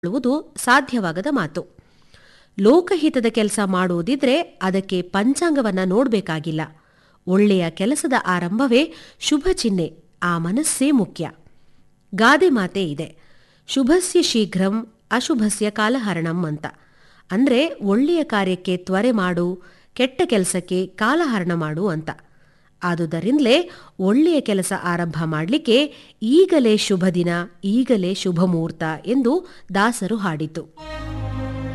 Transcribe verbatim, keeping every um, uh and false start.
ಳುವುದು ಸಾಧ್ಯವಾಗದ ಮಾತು. ಲೋಕಹಿತದ ಕೆಲಸ ಮಾಡುವುದಿದ್ರೆ ಅದಕ್ಕೆ ಪಂಚಾಂಗವನ್ನ ನೋಡಬೇಕಾಗಿಲ್ಲ. ಒಳ್ಳೆಯ ಕೆಲಸದ ಆರಂಭವೇ ಶುಭ ಚಿಹ್ನೆ, ಆ ಮನಸ್ಸೇ ಮುಖ್ಯ. ಗಾದೆ ಮಾತೇ ಇದೆ, ಶುಭಸ್ಯ ಶೀಘ್ರಂ ಅಶುಭಸ್ಯ ಕಾಲಹರಣಂ ಅಂತ. ಅಂದ್ರೆ ಒಳ್ಳೆಯ ಕಾರ್ಯಕ್ಕೆ ತ್ವರೆ ಮಾಡು, ಕೆಟ್ಟ ಕೆಲಸಕ್ಕೆ ಕಾಲಹರಣ ಮಾಡು ಅಂತ. ಆದುದರಿಂದಲೇ ಒಳ್ಳೆಯ ಕೆಲಸ ಆರಂಭ ಮಾಡಲಿಕ್ಕೆ ಈಗಲೇ ಶುಭ ದಿನ, ಈಗಲೇ ಶುಭ ಮುಹೂರ್ತ ಎಂದು ದಾಸರು ಹಾಡಿತು.